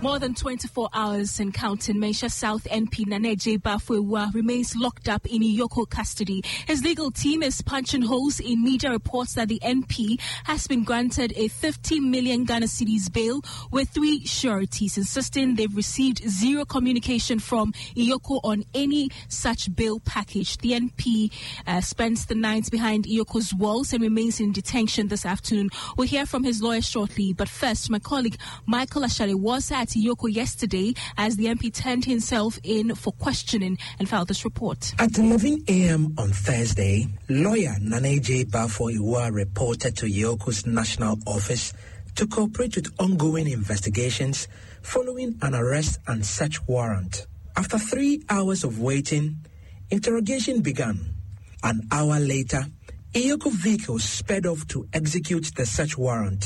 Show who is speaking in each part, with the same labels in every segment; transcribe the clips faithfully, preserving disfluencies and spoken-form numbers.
Speaker 1: More than twenty-four hours and counting, Mensah South M P Nana J. Bafo remains locked up in Iyoko custody. His legal team is punching holes in media reports that the M P has been granted a fifty million Ghana cedis bail with three sureties, insisting they've received zero communication from Iyoko on any such bail package. The M P uh, spends the night behind Iyoko's walls and remains in detention this afternoon. We'll hear from his lawyer shortly, but first, my colleague Michael Ashale was at Iyoko yesterday as the M P turned himself in for questioning and filed this report.
Speaker 2: At eleven a.m. on Thursday, lawyer Nana J. Bafo reported to Iyoko's national office to cooperate with ongoing investigations following an arrest and search warrant. After three hours of waiting, interrogation began. An hour later, Iyoko vehicle sped off to execute the search warrant.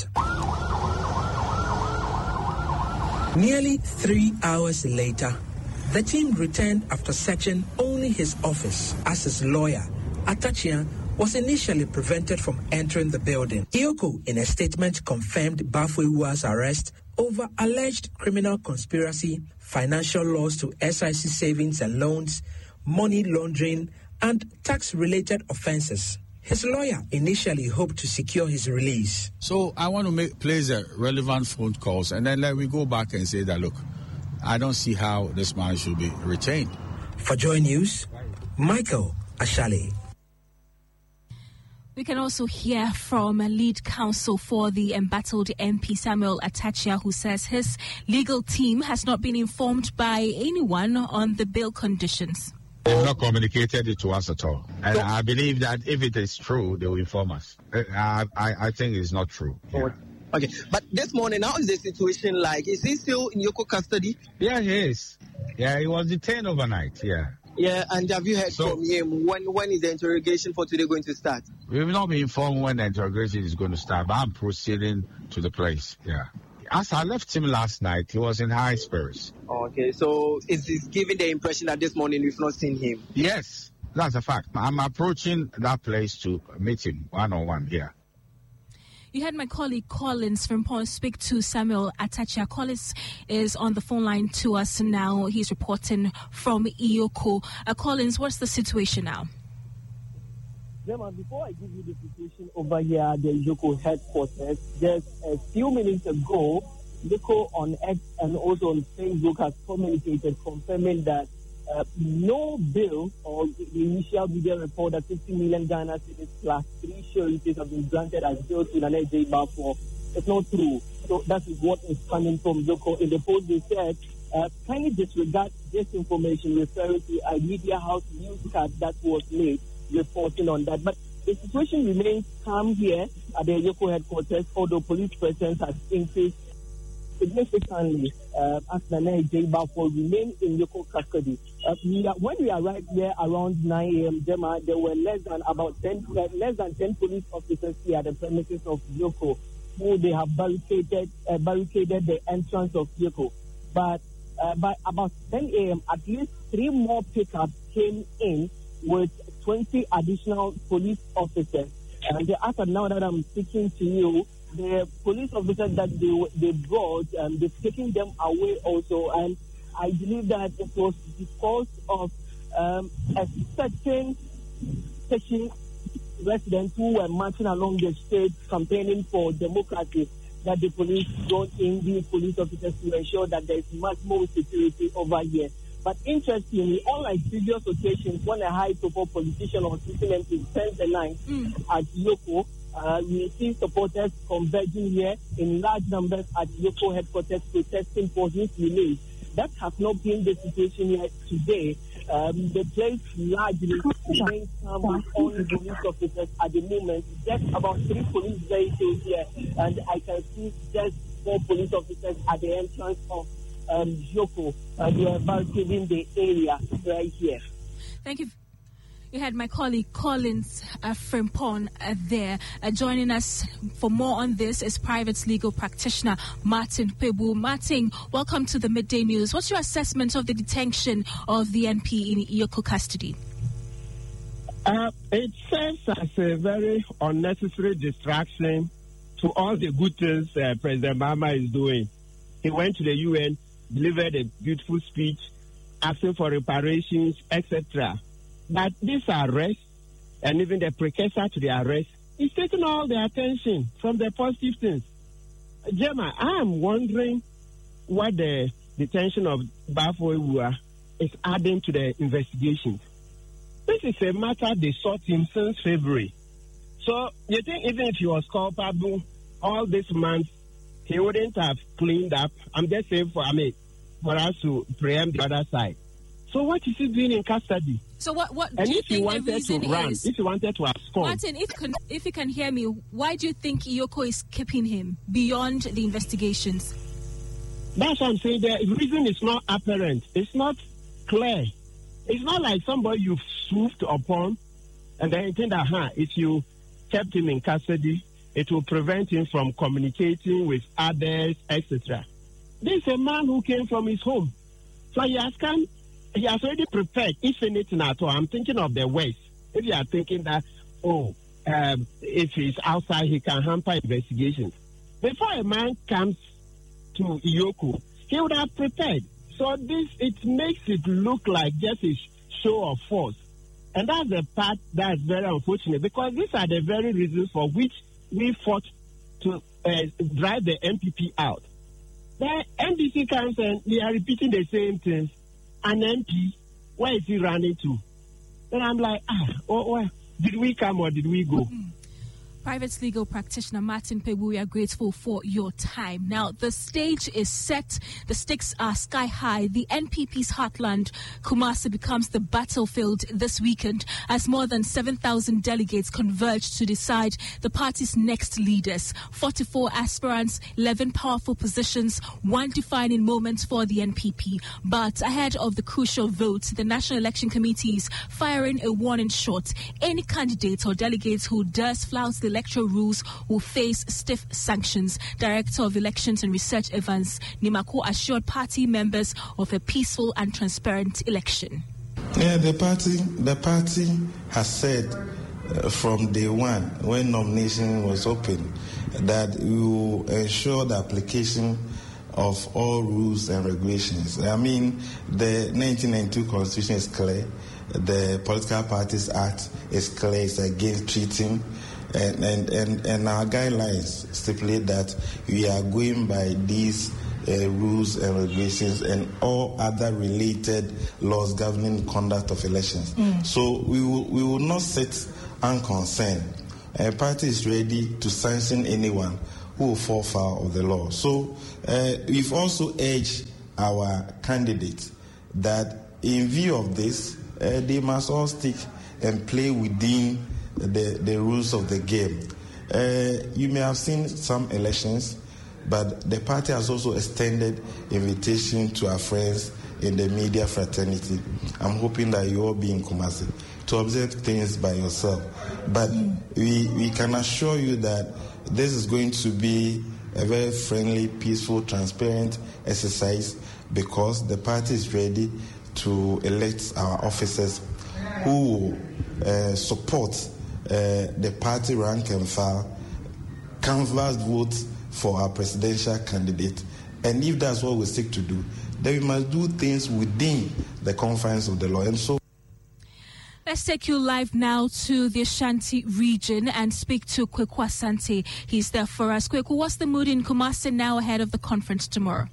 Speaker 2: Nearly three hours later, the team returned after searching only his office, as his lawyer, Atachia, was initially prevented from entering the building. Iyoko, in a statement, confirmed Bafoiwa's arrest over alleged criminal conspiracy, financial loss to S I C savings and loans, money laundering, and tax-related offenses. His lawyer initially hoped to secure his release.
Speaker 3: So I want to make place the relevant phone calls, and then let me go back and say that, look, I don't see how this man should be retained.
Speaker 2: For Joy News, Michael Ashale.
Speaker 1: We can also hear from lead counsel for the embattled M P Samuel Atachia, who says his legal team has not been informed by anyone on the bail conditions.
Speaker 4: They've not communicated it to us at all. And so, I believe that if it is true, they will inform us. I, I, I think it's not true. Yeah.
Speaker 5: Okay, but this morning, how is the situation like? Is he still in Iyoko custody?
Speaker 4: Yeah, he is. Yeah, he was detained overnight, yeah.
Speaker 5: Yeah, and have you heard so, from him? When When is the interrogation for today going to start?
Speaker 4: We've not been informed when the interrogation is going to start, but I'm proceeding to the place, yeah. As I left him last night, he was in high spirits.
Speaker 5: Okay, so is it giving the impression that this morning we've not seen him?
Speaker 4: Yes, that's a fact. I'm approaching that place to meet him one-on-one here.
Speaker 1: You had my colleague Collins from Paul speak to Samuel Atachia. Collins is on the phone line to us now. He's reporting from Iyoko. Uh, Collins, what's the situation now?
Speaker 6: Gemma, before I give you the situation over here at the Iyoko headquarters, just a few minutes ago, Iyoko on X and also on Facebook has communicated confirming that uh, no bill or the initial media report that fifty million Ghana cedis plus three sureties have been granted as bail to Nana J. Bafo. It's not true. So that is what is coming from Iyoko. In the post they said, uh, kindly disregard this information referring to a media house newscast that was made reporting on that. But the situation remains calm here at the Iyoko headquarters, although police presence has increased significantly uh, as Nana J. Bafo remain in Iyoko custody. Uh, we are, when we arrived here around nine a.m., Gemma, there were less than about ten, uh, less than ten police officers here at the premises of Iyoko, who they have barricaded, uh, barricaded the entrance of Iyoko. But uh, by about ten a.m., at least three more pickups came in with twenty additional police officers. And as of now that I'm speaking to you, the police officers that they they brought, um, they've taken them away also. And I believe that it was because of um, a certain section residents who were marching along the street campaigning for democracy that the police brought in the police officers to ensure that there is much more security over here. But interestingly, unlike previous occasions when a high-profile politician or sitting M P spends the night mm. at Iyoko, uh, we see supporters converging here in large numbers at Iyoko headquarters protesting for his release. That has not been the situation here today. Um, the place largely remains calm with all the police officers at the moment. Just about three police vehicles here, and I can see just four police officers at the entrance of Um, Iyoko, uh, they are barricading the area right here.
Speaker 1: Thank you. You had my colleague Collins uh, Frimpong uh, there. Uh, joining us for more on this is private legal practitioner Martin Pebu. Martin, welcome to the Midday News. What's your assessment of the detention of the M P in Iyoko custody?
Speaker 6: Uh, it serves as a very unnecessary distraction to all the good things uh, President Mahama is doing. He went to the U N
Speaker 7: delivered a beautiful speech asking for reparations, et cetera. But this arrest, and even the precursor to the arrest, is taking all the attention from the positive things. Gemma, I am wondering what the detention of Bafo Ewuah is adding to the investigations. This is a matter they sought him since February. So you think even if he was culpable all this month, he wouldn't have cleaned up? I'm just saying for I mean for us to preempt the other side. So what is he doing in custody?
Speaker 1: So what? What?
Speaker 7: And
Speaker 1: do you
Speaker 7: if he
Speaker 1: think
Speaker 7: wanted
Speaker 1: the reason
Speaker 7: to run,
Speaker 1: is,
Speaker 7: if he wanted to abscond,
Speaker 1: Martin, if you can, if you can hear me, why do you think Iyoko is keeping him beyond the investigations?
Speaker 7: That's what I'm saying. The reason is not apparent. It's not clear. It's not like somebody you've swooped upon and then you think that, huh, if you kept him in custody, it will prevent him from communicating with others, et cetera. This is a man who came from his home. So he has come, he has already prepared, if anything at all. I'm thinking of the West. If you are thinking that, oh, um, if he's outside, he can hamper investigations. Before a man comes to Iyoko, he would have prepared. So this, it makes it look like just a show of force. And that's the part that's very unfortunate, because these are the very reasons for which we fought to uh, drive the M P P out. The N D C comes and they are repeating the same things. An M P, where is he running to? Then I'm like, ah, oh, oh, did we come or did we go?
Speaker 1: Mm. Private legal practitioner Martin Pegu, we are grateful for your time. Now, the stage is set. The stakes are sky high. The N P P's heartland, Kumasi, becomes the battlefield this weekend as more than seven thousand delegates converge to decide the party's next leaders. forty-four aspirants, eleven powerful positions, one defining moment for the N P P. But ahead of the crucial vote, the National Election Committee is firing a warning shot. Any candidate or delegate who does flout the electoral rules will face stiff sanctions. Director of Elections and Research Evans Nimako assured party members of a peaceful and transparent election.
Speaker 8: Yeah, the party, the party has said uh, from day one, when nomination was open, that we will ensure the application of all rules and regulations. I mean, the nineteen ninety-two Constitution is clear. The Political Parties Act is clear. It's against cheating. And, and, and, and our guidelines stipulate that we are going by these uh, rules and regulations and all other related laws governing the conduct of elections. Mm. So we will, we will not sit unconcerned. A party is ready to sanction anyone who will fall foul of the law. So uh, we've also urged our candidates that in view of this, uh, they must all stick and play within The, the rules of the game. Uh, you may have seen some elections, but the party has also extended invitation to our friends in the media fraternity. I'm hoping that you all be in Kumasi to observe things by yourself. But we, we can assure you that this is going to be a very friendly, peaceful, transparent exercise, because the party is ready to elect our officers who will uh, support Uh, the party rank and file, canvass votes for our presidential candidate. And if that's what we seek to do, then we must do things within the confines of the law. And so
Speaker 1: let's take you live now to the Ashanti region and speak to Kweku Asante. He's there for us. Kweku, what's the mood in Kumasi now ahead of the conference tomorrow?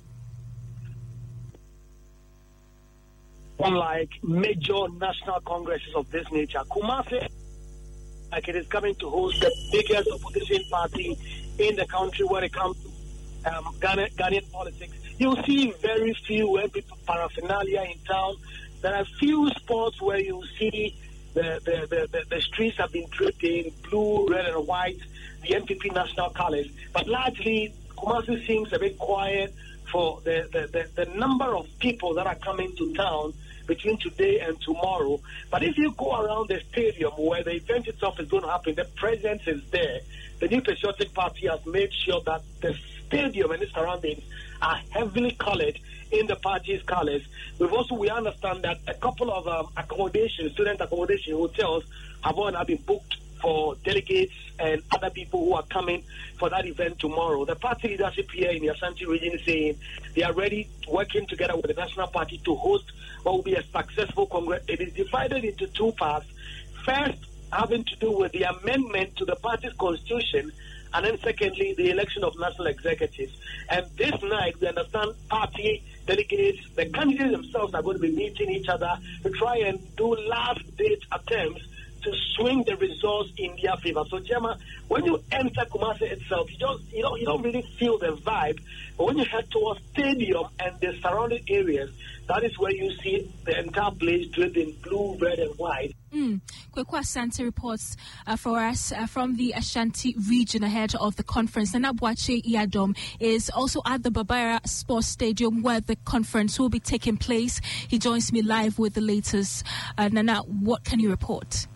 Speaker 9: Unlike major national congresses of this nature, Kumasi, like it is coming to host the biggest opposition party in the country when it comes to um, Ghana, Ghanaian politics. You'll see very few M P P paraphernalia in town. There are few spots where you see the, the, the, the, the streets have been draped in blue, red, and white, the N P P national colors. But largely, Kumasi seems a bit quiet for the, the, the, the number of people that are coming to town between today and tomorrow. But if you go around the stadium where the event itself is going to happen, the presence is there. The New Patriotic Party has made sure that the stadium and its surroundings are heavily colored in the party's colors. We've also, we understand that a couple of um, accommodation, student accommodation hotels have all now been booked for delegates and other people who are coming for that event tomorrow. The party leadership here in the Ashanti region is saying they are ready, working together with the National Party to host what will be a successful Congress. It is divided into two parts. First, having to do with the amendment to the party's constitution, and then secondly, the election of national executives. And this night, we understand party delegates, the candidates themselves are going to be meeting each other to try and do last-date attempts to swing the results in their favor. So, Gemma, when you enter Kumasi itself, you just you don't you don't really feel the vibe. But when you head towards stadium and the surrounding areas, that is where you see the entire place draped in blue, red, and white.
Speaker 1: Mm. Kwekwa Asante reports uh, for us uh, from the Ashanti region ahead of the conference. Nana Boakye Iyadom is also at the Babayara Sports Stadium where the conference will be taking place. He joins me live with the latest. Uh, Nana, what can you report?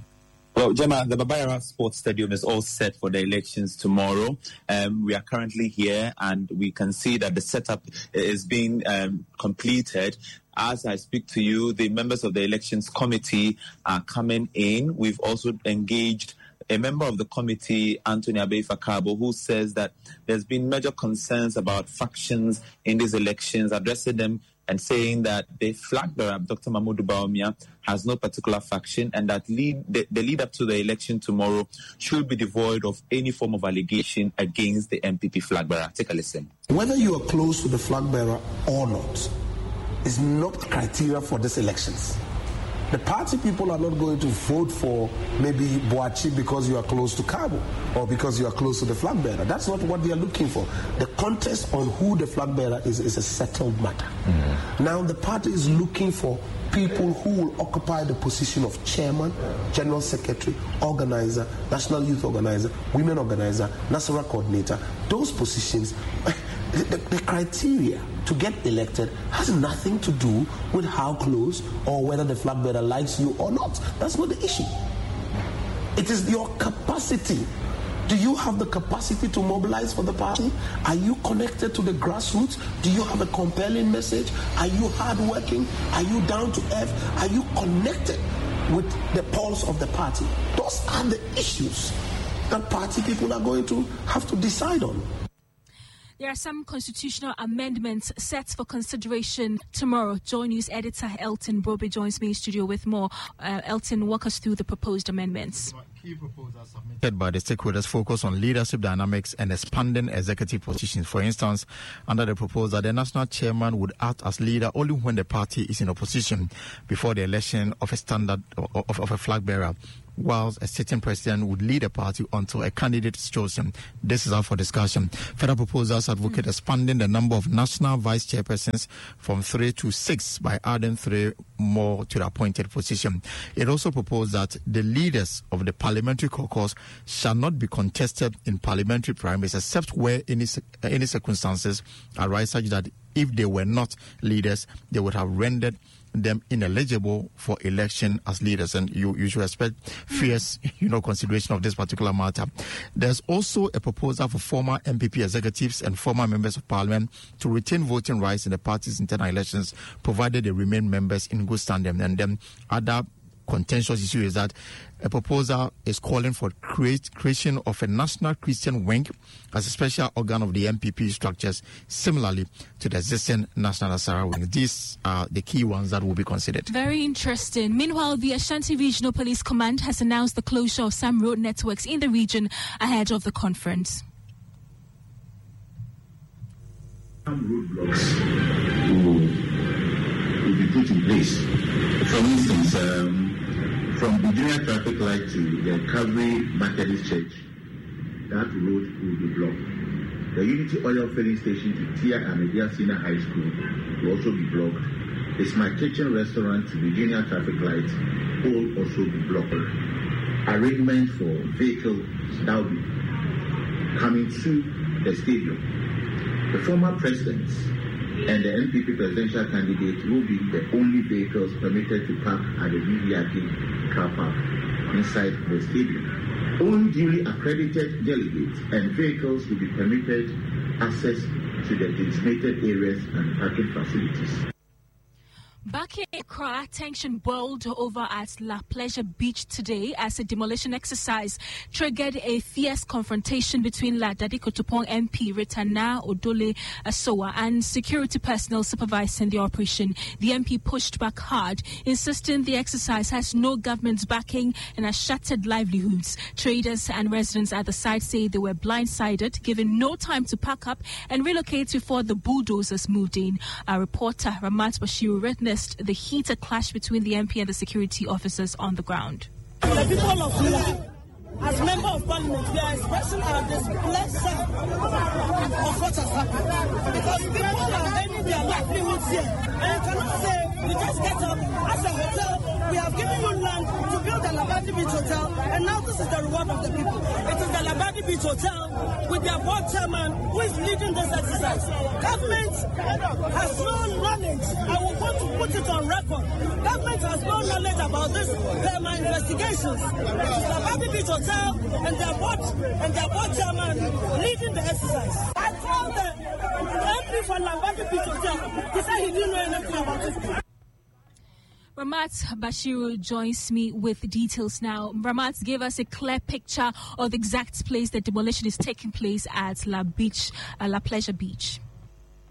Speaker 10: Well, Gemma, the Babayara Sports Stadium is all set for the elections tomorrow. Um, we are currently here and we can see that the setup is being um, completed. As I speak to you, the members of the elections committee are coming in. We've also engaged a member of the committee, Anthony Abei-Fakabo, who says that there's been major concerns about factions in these elections, addressing them and saying that the flag bearer, Doctor Mahmoud Bawumia, has no particular faction, and that lead, the, the lead up to the election tomorrow should be devoid of any form of allegation against the M P P flag bearer. Take a listen.
Speaker 11: Whether you are close to the flag bearer or not is not criteria for these elections. The party people are not going to vote for maybe Boakye because you are close to Cabo or because you are close to the flag bearer. That's not what they are looking for. The contest on who the flag bearer is is a settled matter. Mm-hmm. Now the party is looking for people who will occupy the position of chairman, general secretary, organizer, national youth organizer, women organizer, national coordinator. Those positions, the, the, the criteria to get elected has nothing to do with how close or whether the flag bearer likes you or not. That's not the issue. It is your capacity. Do you have the capacity to mobilize for the party? Are you connected to the grassroots? Do you have a compelling message? Are you hardworking? Are you down to earth? Are you connected with the pulse of the party? Those are the issues that party people are going to have to decide on.
Speaker 1: There are some constitutional amendments set for consideration tomorrow. Joy News editor Elton Brobe joins me in studio with more. Uh, Elton, walk us through the proposed amendments.
Speaker 12: Key proposals submitted by the stakeholders focus on leadership dynamics and expanding executive positions. For instance, under the proposal, the national chairman would act as leader only when the party is in opposition before the election of a standard of, of a flag bearer, whilst a sitting president would lead a party until a candidate is chosen. This is up for discussion. Further proposals advocate mm. expanding the number of national vice chairpersons from three to six by adding three more to the appointed position. It also proposed that the leaders of the parliamentary caucus shall not be contested in parliamentary primaries except where any any circumstances arise such that if they were not leaders, they would have rendered them ineligible for election as leaders, and you, you should expect fierce, you know, consideration of this particular matter. There's also a proposal for former M P P executives and former members of parliament to retain voting rights in the party's internal elections, provided they remain members in good standing. And then other contentious issue is that a proposal is calling for create, creation of a national Christian wing as a special organ of the M P P structures, similarly to the existing national Asara wing. These are the key ones that will be considered.
Speaker 1: Very interesting. Meanwhile, the Ashanti Regional Police Command has announced the closure of some road networks in the region ahead of the conference.
Speaker 13: Some roadblocks will, will be put in place. For instance, um, from the Virginia traffic light to the Calvary Methodist Church, that road will be blocked. The Unity Oil filling station to Tia Amedia Senior High School will also be blocked. The Smart Kitchen restaurant to Virginia traffic light will also be blocked. Arrangement for vehicles that will be coming to the stadium. The former presidents and the N P P presidential candidate will be the only vehicles permitted to park at the V V I P car park inside the stadium. Only duly accredited delegates and vehicles will be permitted access to the designated areas and parking facilities.
Speaker 1: Back in Accra, tension boiled over at La Pleasure Beach today as a demolition exercise triggered a fierce confrontation between La Dadi Kotopong M P Retana Odole Asoa and security personnel supervising the operation. The M P pushed back hard, insisting the exercise has no government backing and has shattered livelihoods. Traders and residents at the site say they were blindsided, given no time to pack up and relocate before the bulldozers moved in. Our reporter Ramat Bashiru witnessed the heated clash between the M P and the security officers on the ground.
Speaker 14: The people of Mula, as member of parliament, we are expressing our displeasure of what has happened. Because people are earning their livelihoods here. And you cannot say, you just get up as a hotel, we have given you land to build the Labadi Beach Hotel, and now this is the reward of the people. It is the Labadi Beach Hotel with their board chairman who is leading this exercise. Government has no knowledge. I will want to put it on record. Government has no knowledge about this. They're my investigations. It is Labadi Beach Hotel and their board and their board chairman leading the exercise. I told the M P for Labadi Beach Hotel. He said he didn't know anything about it.
Speaker 1: Ramat Bashiru joins me with details now. Ramat, give us a clear picture of the exact place the demolition is taking place at La Beach, uh, La Pleasure Beach.